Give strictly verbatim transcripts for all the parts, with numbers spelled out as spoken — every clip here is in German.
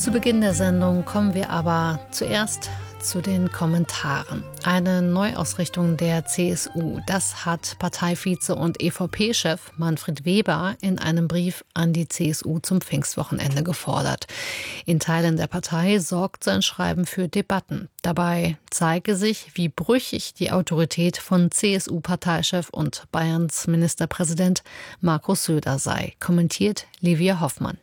Zu Beginn der Sendung kommen wir aber zuerst zu den Kommentaren. Eine Neuausrichtung der C S U, das hat Parteivize und E V P-Chef Manfred Weber in einem Brief an die C S U zum Pfingstwochenende gefordert. In Teilen der Partei sorgt sein Schreiben für Debatten. Dabei zeige sich, wie brüchig die Autorität von C S U-Parteichef und Bayerns Ministerpräsident Markus Söder sei, kommentiert Livia Hoffmann.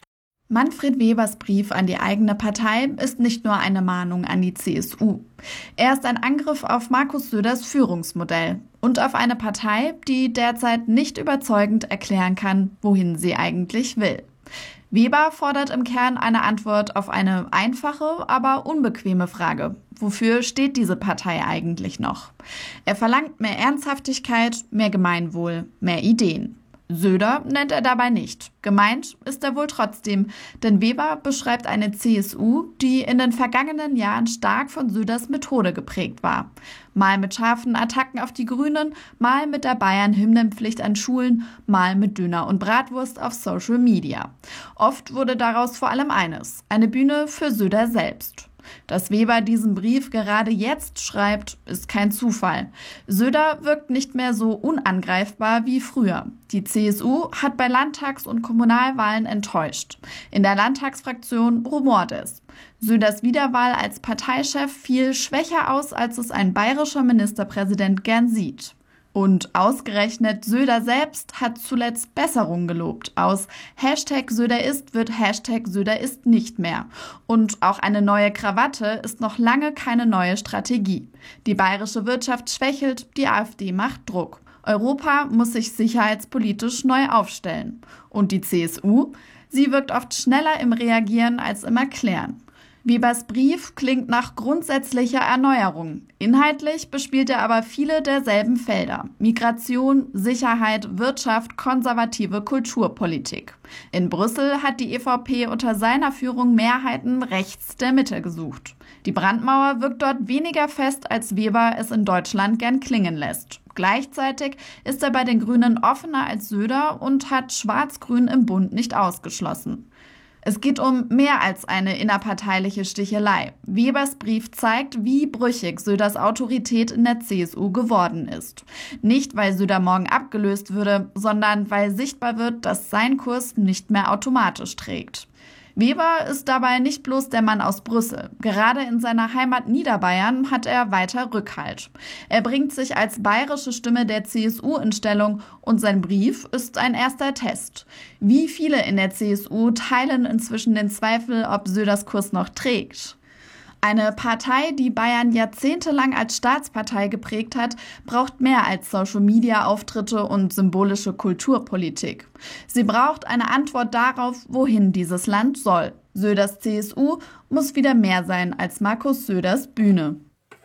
Manfred Webers Brief an die eigene Partei ist nicht nur eine Mahnung an die C S U. Er ist ein Angriff auf Markus Söders Führungsmodell und auf eine Partei, die derzeit nicht überzeugend erklären kann, wohin sie eigentlich will. Weber fordert im Kern eine Antwort auf eine einfache, aber unbequeme Frage. Wofür steht diese Partei eigentlich noch? Er verlangt mehr Ernsthaftigkeit, mehr Gemeinwohl, mehr Ideen. Söder nennt er dabei nicht. Gemeint ist er wohl trotzdem, denn Weber beschreibt eine C S U, die in den vergangenen Jahren stark von Söders Methode geprägt war. Mal mit scharfen Attacken auf die Grünen, mal mit der Bayern-Hymnenpflicht an Schulen, mal mit Döner und Bratwurst auf Social Media. Oft wurde daraus vor allem eines: eine Bühne für Söder selbst. Dass Weber diesen Brief gerade jetzt schreibt, ist kein Zufall. Söder wirkt nicht mehr so unangreifbar wie früher. Die C S U hat bei Landtags- und Kommunalwahlen enttäuscht. In der Landtagsfraktion rumort es. Söders Wiederwahl als Parteichef fiel schwächer aus, als es ein bayerischer Ministerpräsident gern sieht. Und ausgerechnet Söder selbst hat zuletzt Besserung gelobt. Aus Hashtag Söder ist wird Hashtag Söder ist nicht mehr. Und auch eine neue Krawatte ist noch lange keine neue Strategie. Die bayerische Wirtschaft schwächelt, die AfD macht Druck. Europa muss sich sicherheitspolitisch neu aufstellen. Und die C S U? Sie wirkt oft schneller im Reagieren als im Erklären. Webers Brief klingt nach grundsätzlicher Erneuerung. Inhaltlich bespielt er aber viele derselben Felder: Migration, Sicherheit, Wirtschaft, konservative Kulturpolitik. In Brüssel hat die E V P unter seiner Führung Mehrheiten rechts der Mitte gesucht. Die Brandmauer wirkt dort weniger fest, als Weber es in Deutschland gern klingen lässt. Gleichzeitig ist er bei den Grünen offener als Söder und hat Schwarz-Grün im Bund nicht ausgeschlossen. Es geht um mehr als eine innerparteiliche Stichelei. Webers Brief zeigt, wie brüchig Söders Autorität in der C S U geworden ist. Nicht, weil Söder morgen abgelöst würde, sondern weil sichtbar wird, dass sein Kurs nicht mehr automatisch trägt. Weber ist dabei nicht bloß der Mann aus Brüssel. Gerade in seiner Heimat Niederbayern hat er weiter Rückhalt. Er bringt sich als bayerische Stimme der C S U in Stellung und sein Brief ist ein erster Test. Wie viele in der C S U teilen inzwischen den Zweifel, ob Söders Kurs noch trägt? Eine Partei, die Bayern jahrzehntelang als Staatspartei geprägt hat, braucht mehr als Social-Media-Auftritte und symbolische Kulturpolitik. Sie braucht eine Antwort darauf, wohin dieses Land soll. Söders C S U muss wieder mehr sein als Markus Söders Bühne.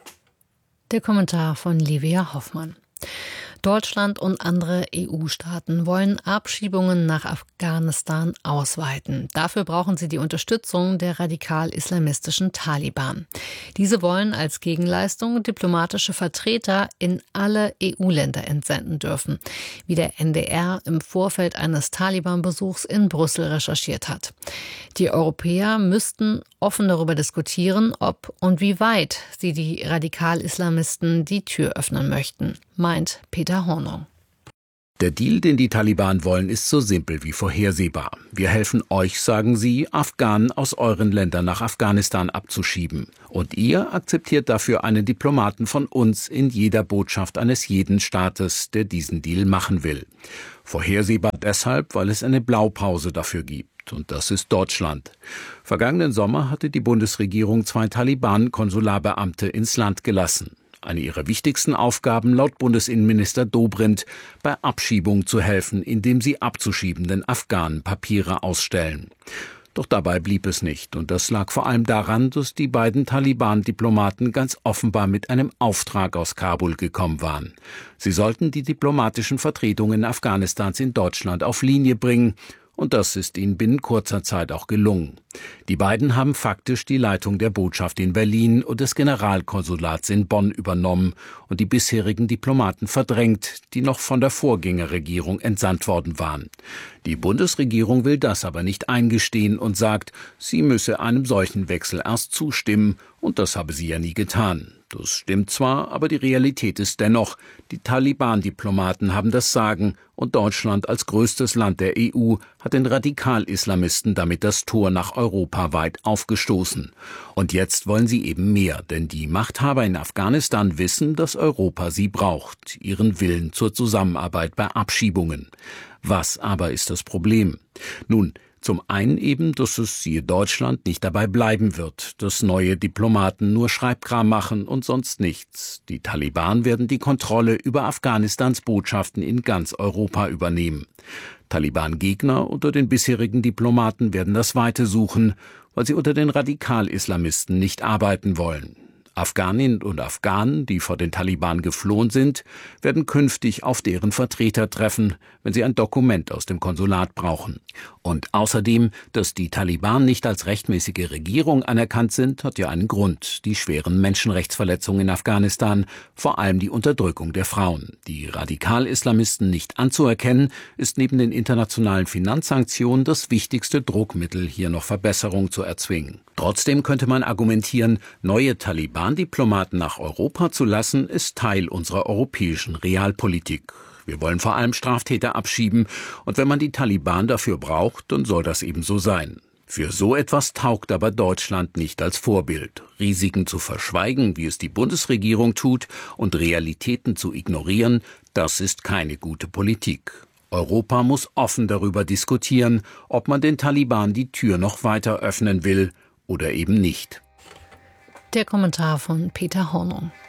Der Kommentar von Livia Hoffmann. Deutschland und andere E U-Staaten wollen Abschiebungen nach Afghanistan ausweiten. Dafür brauchen sie die Unterstützung der radikal-islamistischen Taliban. Diese wollen als Gegenleistung diplomatische Vertreter in alle E U-Länder entsenden dürfen, wie der N D R im Vorfeld eines Taliban-Besuchs in Brüssel recherchiert hat. Die Europäer müssten offen darüber diskutieren, ob und wie weit sie die Radikal-Islamisten die Tür öffnen möchten, meint Peter Hornung. Der Deal, den die Taliban wollen, ist so simpel wie vorhersehbar. Wir helfen euch, sagen sie, Afghanen aus euren Ländern nach Afghanistan abzuschieben. Und ihr akzeptiert dafür einen Diplomaten von uns in jeder Botschaft eines jeden Staates, der diesen Deal machen will. Vorhersehbar deshalb, weil es eine Blaupause dafür gibt. Und das ist Deutschland. Vergangenen Sommer hatte die Bundesregierung zwei Taliban-Konsularbeamte ins Land gelassen. Eine ihrer wichtigsten Aufgaben laut Bundesinnenminister Dobrindt, bei Abschiebung zu helfen, indem sie abzuschiebenden Afghanen Papiere ausstellen. Doch dabei blieb es nicht. Und das lag vor allem daran, dass die beiden Taliban-Diplomaten ganz offenbar mit einem Auftrag aus Kabul gekommen waren. Sie sollten die diplomatischen Vertretungen Afghanistans in Deutschland auf Linie bringen Und das ist ihnen binnen kurzer Zeit auch gelungen. Die beiden haben faktisch die Leitung der Botschaft in Berlin und des Generalkonsulats in Bonn übernommen und die bisherigen Diplomaten verdrängt, die noch von der Vorgängerregierung entsandt worden waren. Die Bundesregierung will das aber nicht eingestehen und sagt, sie müsse einem solchen Wechsel erst zustimmen, und das habe sie ja nie getan. Das stimmt zwar, aber die Realität ist dennoch, die Taliban-Diplomaten haben das Sagen und Deutschland als größtes Land der E U hat den Radikal-Islamisten damit das Tor nach Europa weit aufgestoßen. Und jetzt wollen sie eben mehr, denn die Machthaber in Afghanistan wissen, dass Europa sie braucht, ihren Willen zur Zusammenarbeit bei Abschiebungen. Was aber ist das Problem? Nun, zum einen eben, dass es, siehe Deutschland, nicht dabei bleiben wird, dass neue Diplomaten nur Schreibkram machen und sonst nichts. Die Taliban werden die Kontrolle über Afghanistans Botschaften in ganz Europa übernehmen. Taliban-Gegner unter den bisherigen Diplomaten werden das Weite suchen, weil sie unter den Radikal-Islamisten nicht arbeiten wollen. Afghaninnen und Afghanen, die vor den Taliban geflohen sind, werden künftig auf deren Vertreter treffen, wenn sie ein Dokument aus dem Konsulat brauchen. Und außerdem, dass die Taliban nicht als rechtmäßige Regierung anerkannt sind, hat ja einen Grund: die schweren Menschenrechtsverletzungen in Afghanistan, vor allem die Unterdrückung der Frauen. Die Radikal-Islamisten nicht anzuerkennen, ist neben den internationalen Finanzsanktionen das wichtigste Druckmittel, hier noch Verbesserung zu erzwingen. Trotzdem könnte man argumentieren, neue Taliban-Diplomaten nach Europa zu lassen, ist Teil unserer europäischen Realpolitik. Wir wollen vor allem Straftäter abschieben, und wenn man die Taliban dafür braucht, dann soll das eben so sein. Für so etwas taugt aber Deutschland nicht als Vorbild. Risiken zu verschweigen, wie es die Bundesregierung tut, und Realitäten zu ignorieren, das ist keine gute Politik. Europa muss offen darüber diskutieren, ob man den Taliban die Tür noch weiter öffnen will oder eben nicht. Der Kommentar von Peter Hornung.